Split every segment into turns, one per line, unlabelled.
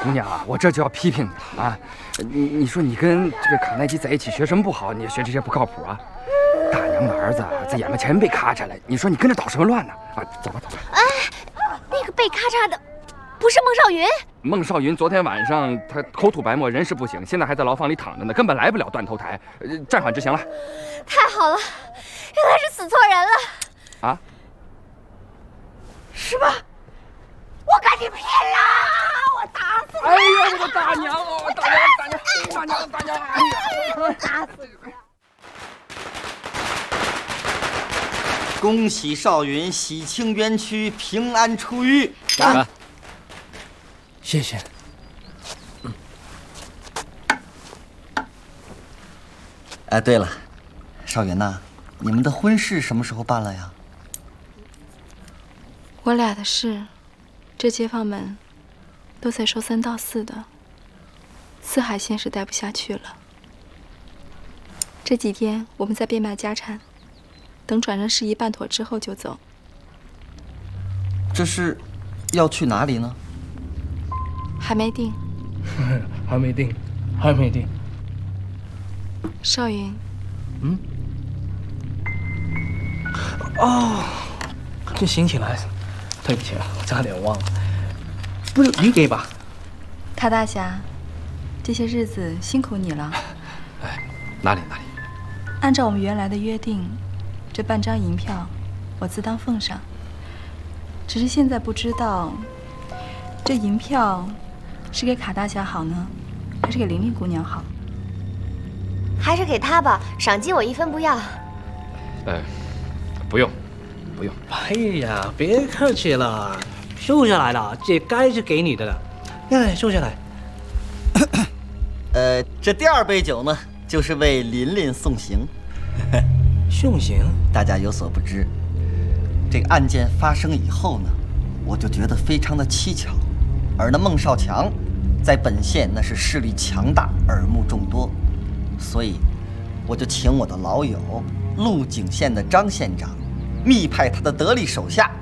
姑娘啊，我这就要批评你啊！你说你跟这个卡耐基在一起学什么不好？你学这些不靠谱啊！大娘的儿子在眼巴前被咔嚓了，你说你跟着捣什么乱呢？啊，走吧走吧。
哎，那个被咔嚓的不是孟少云？
孟少云昨天晚上他口吐白沫，人事不省，现在还在牢房里躺着呢，根本来不了断头台，暂缓执行了。
太好了，原来是死错人了。
啊？
是吧？我跟你拼了！我打死你！
哎呀，我的大娘哦，大娘！哎呀，
我打死你！
恭喜少云洗清冤屈，平安出狱。
啊，
谢谢。
哎，对了，少云呐，你们的婚事什么时候办了呀？
我俩的事，这街坊们都在说3到4的，四海县是待不下去了。这几天我们在变卖家产，等转让事宜办妥之后就走。
这是要去哪里呢？
还没定。
还没定，还没定。
少云。
嗯。哦，这醒起来，对不起啊，我差点忘了。不是你给吧？
卡大侠，这些日子辛苦你了。
哎，哪里？
按照我们原来的约定，这半张银票我自当奉上。只是现在不知道，这银票是给卡大侠好呢，还是给玲玲姑娘好？
还是给他吧，赏金我1分不要。
不用。
哎呀，别客气了，收下来了，这该是给你的了。哎，收下来。
这第2杯酒呢，就是为琳琳送行。
送行？
大家有所不知，这个案件发生以后呢，我就觉得非常的蹊跷。而那孟少强，在本县那是势力强大，耳目众多，所以我就请我的老友鹿井县的张县长，密派他的得力手下，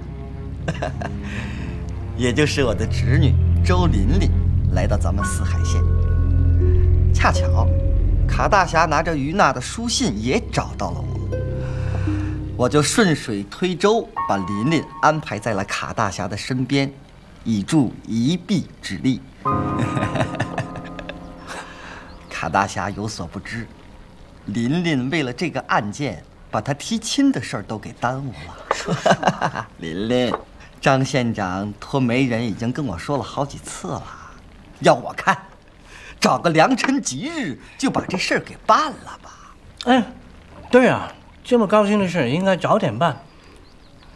也就是我的侄女周琳琳，来到咱们四海县。恰巧卡大侠拿着于娜的书信也找到了我就顺水推舟，把琳琳安排在了卡大侠的身边，以助一臂之力。卡大侠有所不知，琳琳为了这个案件，把他提亲的事儿都给耽误了。琳琳，张县长托媒人已经跟我说了好几次了，要我看，找个良辰吉日就把这事儿给办了吧。
哎，对啊，这么高兴的事应该早点办，